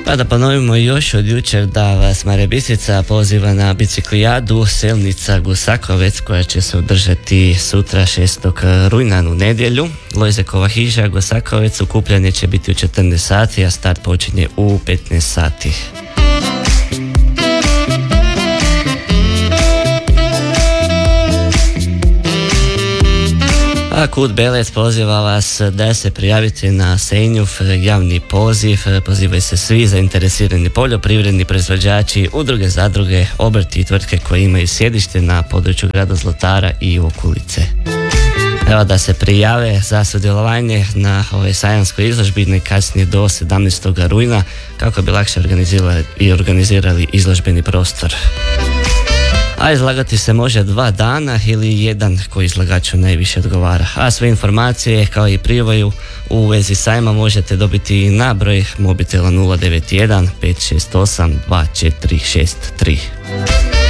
Pa da ponovimo još od jučer da vas Marija Bistrica poziva na biciklijadu Selnica Gusakovec koja će se održati sutra 6. rujna u nedjelju. Lojzekova hiža Gusakovec, okupljanje će biti u 14 sati, a start počinje u 15 sati. A KUD Belec poziva vas da se prijavite na Senjuf javni poziv. Pozivaju se svi zainteresirani poljoprivredni proizvođači, udruge, zadruge, obrti i tvrtke koje imaju sjedište na području grada Zlatara i okolice. Evo da se prijave za sudjelovanje na ovoj sajamskoj izložbi najkasnije do 17. rujna kako bi lakše organizirali izložbeni prostor. A izlagati se može 2 dana ili jedan koji izlagaču najviše odgovara. A sve informacije kao i prijavu u vezi sajma možete dobiti na broj mobitela 091 568 2463.